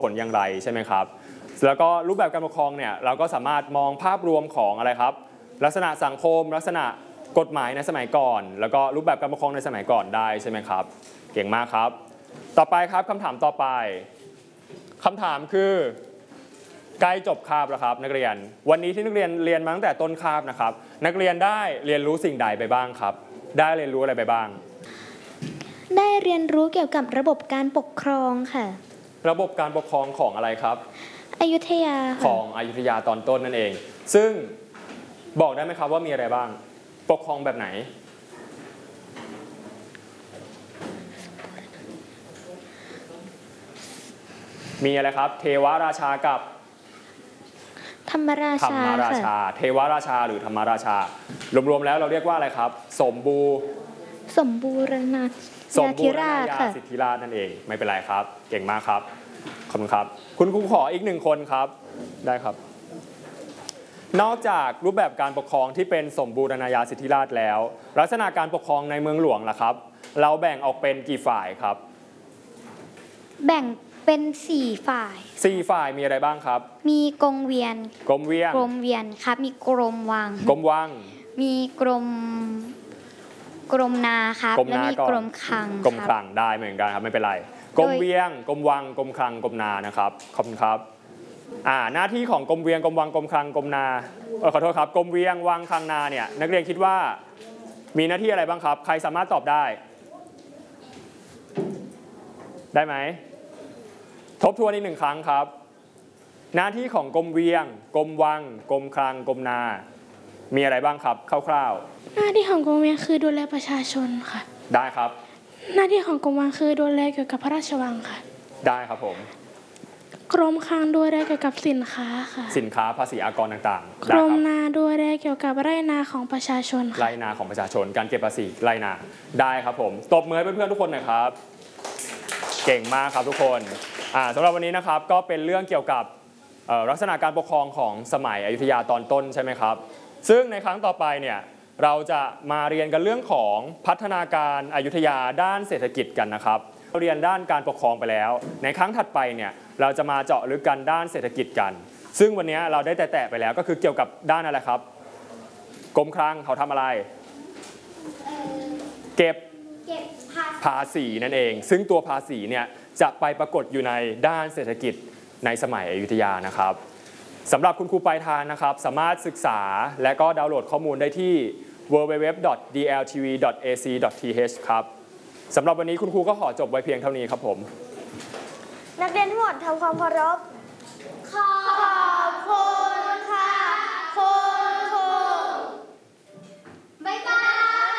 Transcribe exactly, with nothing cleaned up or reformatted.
ผลอย่างไรใช่ไหมครับแล้วก็รูปแบบการปกครองเนี่ยเราก็สามารถมองภาพรวมของอะไรครับลักษณะสังคมลักษณะกฎหมายในสมัยก่อนแล้วก็รูปแบบการปกครองในสมัยก่อนได้ใช่ไหมครับเก่งมากครับต่อไปครับคำถามต่อไปคำถามคือใกล้จบคาบแล้วครับนักเรียนวันนี้ที่นักเรียนเรียนมาตั้งแต่ต้นคาบนะครับนักเรียนได้เรียนรู้สิ่งใดไปบ้างครับได้เรียนรู้อะไรไปบ้างได้เรียนรู้เกี่ยวกับระบบการปกครองค่ะระบบการปกครองของอะไรครับอยุธยาของอยุธยาตอนต้นนั่นเองซึ่งบอกได้ไหมครับว่ามีอะไรบ้างปกครองแบบไหนมีอะไรครับเทวราชากับธรรมราชาธรรมราชาเทวราชาหรือธรรมราชารวมๆแล้วเราเรียกว่าอะไรครับสมบูสมบูรณาสมบูรณาญาสิทธิราชนั่นเองไม่เป็นไรครับเก่งมากครับขอบคุณครับคุณครูขออีกหนึ่งคนครับได้ครับนอกจากรูปแบบการปกครองที่เป็นสมบูรณาญาสิทธิราชแล้วลักษณะการปกครองในเมืองหลวงล่ะครับเราแบ่งออกเป็นกี่ฝ่ายครับแบ่งเป็นสี่ฝ่ายสี่ฝ่ายมีอะไรบ้างครับมีกรมเวียนกรมเวียนกรมเวียนครับมีกรมวังกรมวังมีกรมกรมนาครับและมีกรมคลังกรมคลังได้เหมือนกันครับไม่เป็นไรกรมเวียงกรมวังกรมคลังกรมนานะครับขอบคุณครับอ่าหน้าที่ของกรมเวียงกรมวังกรมคลังกรมนาเออขอโทษครับกรมเวียงวังคลังนาเนี่ยนักเรียนคิดว่ามีหน้าที่อะไรบ้างครับใครสามารถตอบได้ได้ไหมทบทวนอีกหนึ่งครั้งครับหน้าที่ของกรมเวียงกรมวังกรมคลังกรมนามีอะไรบ้างครับคร่าวๆหน้าที่ของกรมเวียงคือดูแลประชาชนค่ะได้ครับหน้าที่ของกรมวังคือดูแลเกี่ยวกับพระราชวังค่ะได้ครับผมกรมคลังดูแลเกี่ยวกับสินค้าค่ะสินค้าภาษีอากรต่างๆกรมนาดูแลเกี่ยวกับไร่นาของประชาชนไร่นาของประชาชนการเก็บภาษีไร่นาได้ครับผมตบมือให้เพื่อนๆทุกคนหน่อยครับเก่งมากครับทุกคนอ่าสำหรับวันนี้นะครับก็เป็นเรื่องเกี่ยวกับลักษณะการปกครองของสมัยอยุธยาตอนต้นใช่ไหมครับซึ่งในครั้งต่อไปเนี่ยเราจะมาเรียนกันเรื่องของพัฒนาการอยุธยาด้านเศรษฐกิจกันนะครับเราเรียนด้านการปกครองไปแล้วในครั้งถัดไปเนี่ยเราจะมาเจาะลึกกันด้านเศรษฐกิจกันซึ่งวันนี้เราได้แตะไปแล้วก็คือเกี่ยวกับด้านอะไรครับกรมคลังเขาทำอะไรเก็บภาษีนั่นเองซึ่งตัวภาษีเนี่ยจะไปปรากฏอยู่ในด้านเศรษฐกิจในสมัยอยุธยานะครับสำหรับคุณครูปลายทางนะครับสามารถศึกษาและก็ดาวน์โหลดข้อมูลได้ที่ ดับเบิลยู ดับเบิลยู ดับเบิลยู ดอท ดี แอล ที วี ดอท เอ ซี ดอท ที เอช ครับสำหรับวันนี้คุณครูก็ขอจบไว้เพียงเท่านี้ครับผมนักเรียนทั้งหมดทำความเคารพ